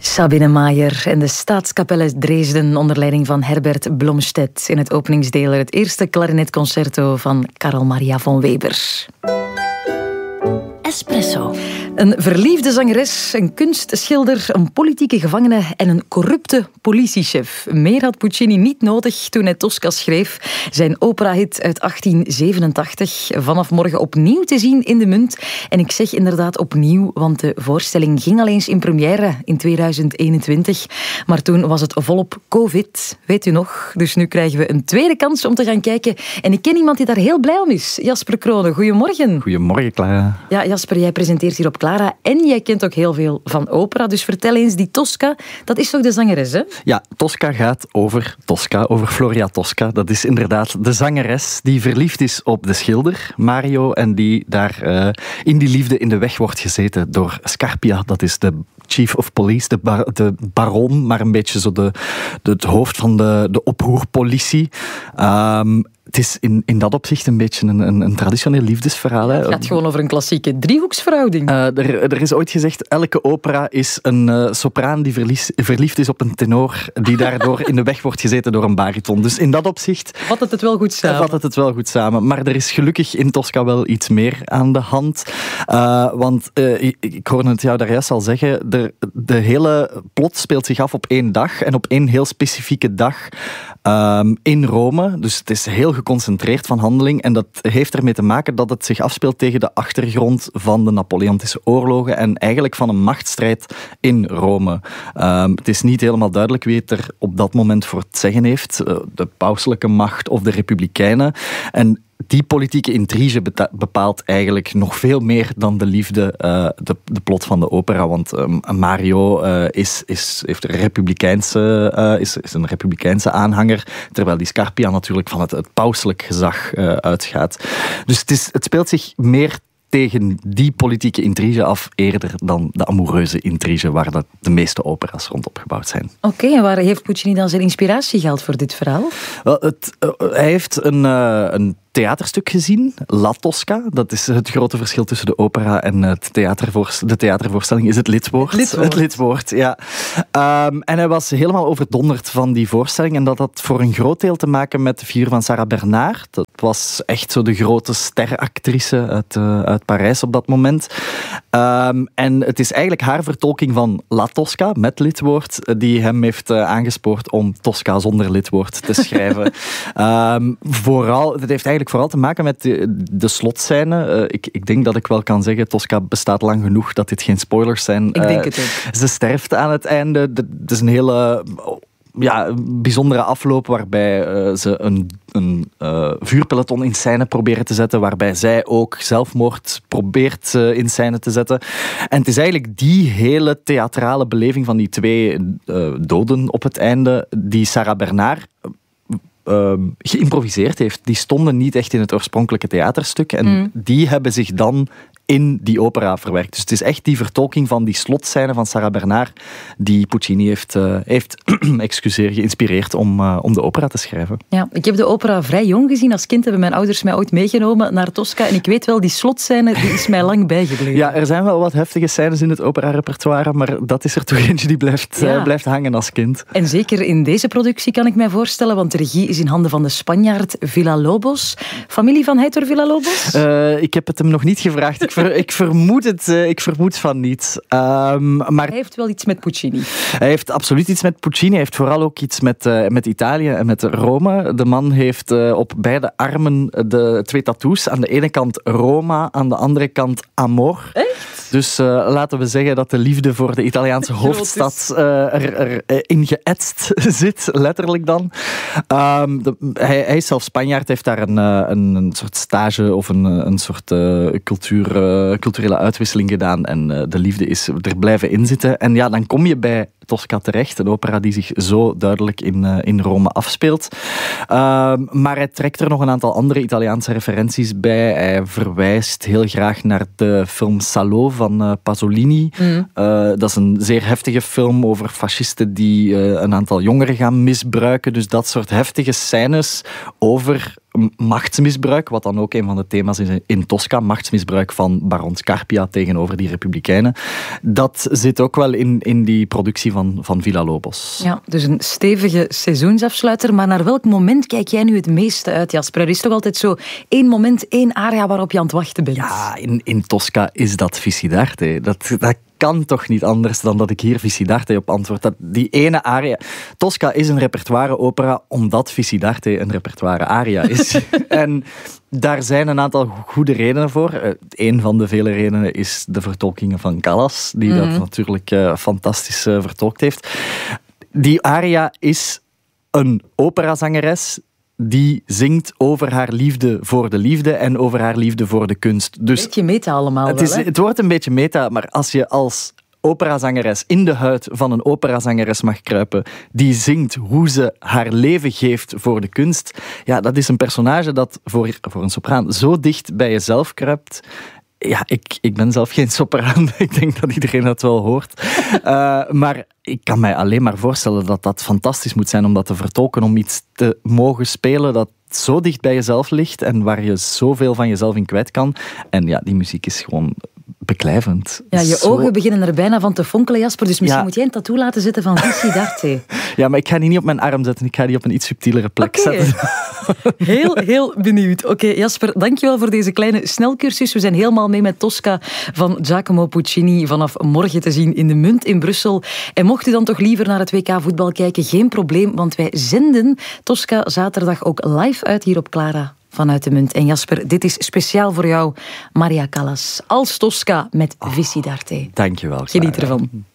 Sabine Maier en de Staatskapel uit Dresden onder leiding van Herbert Blomstedt in het openingsdeel het eerste klarinetconcerto van Karl Maria von Weber. Espresso. Een verliefde zangeres, een kunstschilder, een politieke gevangene en een corrupte politiechef. Meer had Puccini niet nodig toen hij Tosca schreef. Zijn operahit uit 1887. Vanaf morgen opnieuw te zien in de Munt. En ik zeg inderdaad opnieuw, want de voorstelling ging al eens in première in 2021. Maar toen was het volop COVID, weet u nog. Dus nu krijgen we een tweede kans om te gaan kijken. En ik ken iemand die daar heel blij om is. Jasper Kronen, goedemorgen. Goedemorgen, Clara. Ja, Jasper, jij presenteert hier op Clara en jij kent ook heel veel van opera. Dus vertel eens, die Tosca, dat is toch de zangeres, hè? Ja, Tosca gaat over Tosca, over Floria Tosca. Dat is inderdaad de zangeres die verliefd is op de schilder, Mario, en die daar in die liefde in de weg wordt gezeten door Scarpia. Dat is de chief of police, de baron, maar een beetje zo het hoofd van de oproerpolitie. Het is in dat opzicht een beetje een traditioneel liefdesverhaal. Hè. Het gaat gewoon over een klassieke driehoeksverhouding. Er is ooit gezegd, elke opera is een sopraan die verliefd is op een tenor, die daardoor in de weg wordt gezeten door een bariton. Dus in dat opzicht vat het wel goed samen. Maar er is gelukkig in Tosca wel iets meer aan de hand. Want ik hoorde het jou daar juist al zeggen, de hele plot speelt zich af op één dag en op één heel specifieke dag in Rome. Dus het is heel geconcentreerd van handeling en dat heeft ermee te maken dat het zich afspeelt tegen de achtergrond van de Napoleontische oorlogen en eigenlijk van een machtsstrijd in Rome. Het is niet helemaal duidelijk wie het er op dat moment voor het zeggen heeft, de pauselijke macht of de republikeinen. En die politieke intrige bepaalt eigenlijk nog veel meer dan de liefde, de plot van de opera. Want Mario is een republikeinse aanhanger, terwijl die Scarpia natuurlijk van het pauselijk gezag uitgaat. Dus het speelt zich meer tegen die politieke intrige af, eerder dan de amoureuze intrige waar de meeste opera's rond opgebouwd zijn. Oké, en waar heeft Puccini dan zijn inspiratie gehaald voor dit verhaal? Wel, hij heeft een theaterstuk gezien, La Tosca. Dat is het grote verschil tussen de opera en de theatervoorstelling, is het lidwoord. Het lidwoord, ja. En hij was helemaal overdonderd van die voorstelling en dat had voor een groot deel te maken met de figuur van Sarah Bernard. Dat was echt zo de grote steractrice uit Parijs op dat moment. En het is eigenlijk haar vertolking van La Tosca, met lidwoord, die hem heeft aangespoord om Tosca zonder lidwoord te schrijven. Het heeft eigenlijk vooral te maken met de slotscène. Ik denk dat ik wel kan zeggen, Tosca bestaat lang genoeg dat dit geen spoilers zijn. Ik denk het ook. Ze sterft aan het einde. Het is een hele bijzondere afloop waarbij ze een vuurpeloton in scène proberen te zetten, waarbij zij ook zelfmoord probeert in scène te zetten. En het is eigenlijk die hele theatrale beleving van die twee doden op het einde die Sarah Bernard geïmproviseerd heeft. Die stonden niet echt in het oorspronkelijke theaterstuk en die hebben zich dan in die opera verwerkt. Dus het is echt die vertolking van die slotscène van Sarah Bernard die Puccini heeft geïnspireerd om de opera te schrijven. Ja, ik heb de opera vrij jong gezien. Als kind hebben mijn ouders mij ooit meegenomen naar Tosca en ik weet wel, die slotscène die is mij lang bijgebleven. Ja, er zijn wel wat heftige scènes in het opera-repertoire, maar dat is er toch eentje die blijft hangen als kind. En zeker in deze productie kan ik mij voorstellen, want de regie is in handen van de Spanjaard Villalobos. Familie van Heitor Villalobos? Ik heb het hem nog niet gevraagd. Ik vermoed van niet. Maar hij heeft wel iets met Puccini. Hij heeft absoluut iets met Puccini. Hij heeft vooral ook iets met Italië en met Rome. De man heeft op beide armen de twee tattoos. Aan de ene kant Roma, aan de andere kant Amor. Echt? Dus laten we zeggen dat de liefde voor de Italiaanse hoofdstad erin geëtst zit, letterlijk dan. Hij is zelf Spanjaard, heeft daar een soort stage of een soort culturele uitwisseling gedaan en de liefde is er blijven inzitten. En ja, dan kom je bij Tosca terecht, een opera die zich zo duidelijk in Rome afspeelt. Maar hij trekt er nog een aantal andere Italiaanse referenties bij. Hij verwijst heel graag naar de film Salo van Pasolini. Dat is een zeer heftige film over fascisten die een aantal jongeren gaan misbruiken. Dus dat soort heftige scènes over machtsmisbruik, wat dan ook een van de thema's is in Tosca, machtsmisbruik van baron Scarpia tegenover die republikeinen. Dat zit ook wel in die productie van Villa-Lobos. Ja, dus een stevige seizoensafsluiter. Maar naar welk moment kijk jij nu het meeste uit, Jasper? Er is toch altijd zo één moment, één aria waarop je aan het wachten bent? Ja, in Tosca is dat Vicidarte. Dat kan toch niet anders dan dat ik hier Vicidarte op antwoord. Die ene aria... Tosca is een repertoire-opera omdat Vicidarte een repertoire-aria is. En daar zijn een aantal goede redenen voor. Een van de vele redenen is de vertolkingen van Callas, die dat natuurlijk fantastisch vertolkt heeft. Die aria is een operazangeres die zingt over haar liefde voor de liefde en over haar liefde voor de kunst. Dus een beetje meta allemaal het wordt een beetje meta, maar als je als operazangeres in de huid van een operazangeres mag kruipen, die zingt hoe ze haar leven geeft voor de kunst, ja, dat is een personage dat voor een sopraan zo dicht bij jezelf kruipt. Ja, ik ben zelf geen sopraan. Ik denk dat iedereen dat wel hoort. Maar ik kan mij alleen maar voorstellen dat dat fantastisch moet zijn om dat te vertolken, om iets te mogen spelen dat zo dicht bij jezelf ligt en waar je zoveel van jezelf in kwijt kan. En ja, die muziek is gewoon beklijvend. Ja, je ogen beginnen er bijna van te fonkelen, Jasper. Dus misschien moet jij een tattoo laten zitten van Vicidarte. Ja, maar ik ga die niet op mijn arm zetten. Ik ga die op een iets subtielere plek zetten. Heel benieuwd. Oké, Jasper, dankjewel voor deze kleine snelcursus. We zijn helemaal mee met Tosca van Giacomo Puccini vanaf morgen te zien in de Munt in Brussel. En mocht u dan toch liever naar het WK voetbal kijken, geen probleem, want wij zenden Tosca zaterdag ook live uit hier op Clara vanuit de Munt. En Jasper, dit is speciaal voor jou, Maria Callas, als Tosca met Vicidarte. Dankjewel. Geniet ervan.